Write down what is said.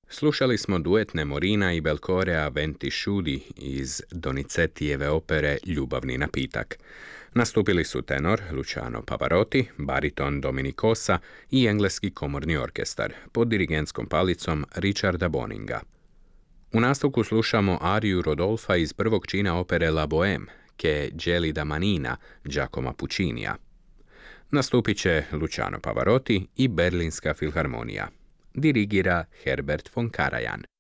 Slušali smo duet Nemorina i Belcorea Venti Scudi iz Donizetijeve opere Ljubavni napitak. Nastupili su tenor Luciano Pavarotti, bariton Dominicosa i engleski komorni orkestar pod dirigentskom palicom Richarda Boninga. U nastavku slušamo ariju Rodolfa iz prvog čina opere La Bohème, Che gelida manina Giacomo Puccinija. Nastupit će Luciano Pavarotti i Berlinska filharmonija. Dirigira Herbert von Karajan.